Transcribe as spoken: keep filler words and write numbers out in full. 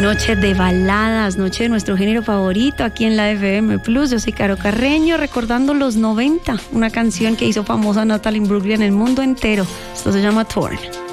Noche de baladas, noche de nuestro género favorito aquí en la F M Plus. Yo soy Caro Carreño, recordando los noventa, una canción que hizo famosa Natalie Imbruglia en el mundo entero. Esto se llama Torn.